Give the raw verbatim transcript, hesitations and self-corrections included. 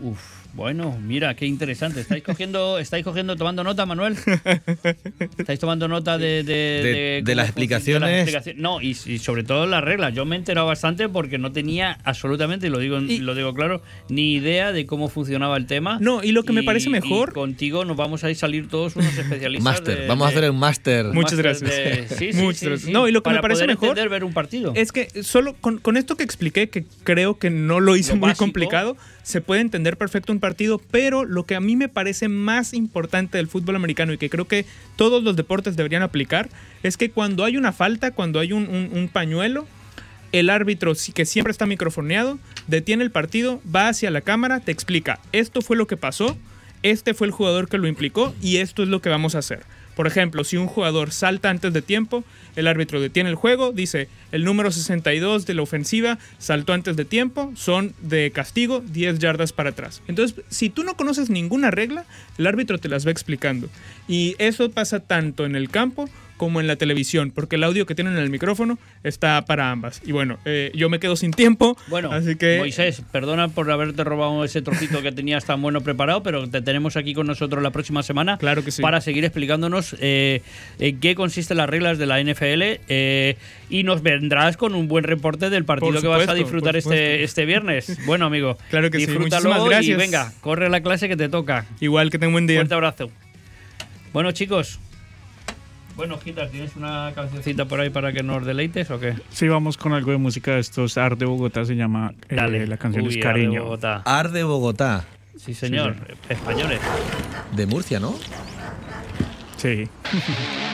uf. Bueno, mira, qué interesante. ¿Estáis cogiendo, estáis cogiendo, tomando nota, Manuel? ¿Estáis tomando nota de, de, de, de, de las explicaciones? De las explicaciones? No, y, y sobre todo las reglas. Yo me he enterado bastante porque no tenía absolutamente, y lo digo, y, lo digo claro, ni idea de cómo funcionaba el tema. No, y lo que y, me parece mejor... Y contigo nos vamos a ir salir todos unos especialistas. Máster, de, vamos de, a hacer un máster. Muchas máster gracias. De, sí, sí, Muchas sí, gracias. sí. No, y lo que Para me parece poder mejor entender, ver un partido. Es que solo con, con esto que expliqué, que creo que no lo hice Lo muy básico. complicado, se puede entender perfecto un partido, pero lo que a mí me parece más importante del fútbol americano y que creo que todos los deportes deberían aplicar, es que cuando hay una falta, cuando hay un, un, un pañuelo, el árbitro, que siempre está microfoneado, detiene el partido, va hacia la cámara, te explica, esto fue lo que pasó, este fue el jugador que lo implicó y esto es lo que vamos a hacer. Por ejemplo, si un jugador salta antes de tiempo, el árbitro detiene el juego, dice el número sesenta y dos de la ofensiva saltó antes de tiempo, son de castigo diez yardas para atrás. Entonces, si tú no conoces ninguna regla, el árbitro te las va explicando. Y eso pasa tanto en el campo como en la televisión, porque el audio que tienen en el micrófono está para ambas. Y bueno, eh, yo me quedo sin tiempo, bueno, así que... Moisés, perdona por haberte robado ese trocito que tenías tan bueno preparado, pero te tenemos aquí con nosotros la próxima semana claro que sí. para seguir explicándonos eh, en qué consisten las reglas de la N F L eh, y nos vendrás con un buen reporte del partido por que vas supuesto, a disfrutar este, este viernes. Bueno, amigo, claro que disfrútalo sí. Muchísimas gracias. Y venga, corre a la clase que te toca. Igual, que tenga un buen día. Fuerte abrazo. Bueno, chicos. Bueno, Gitas, ¿tienes una cancioncita por ahí para que nos deleites o qué? Sí, vamos con algo de música de estos. Arde Bogotá se llama. Eh, Dale. La canción Uy, es Cariño. Arde Bogotá. Arde Bogotá. Sí, señor. Sí, Españoles. De Murcia, ¿no? Sí.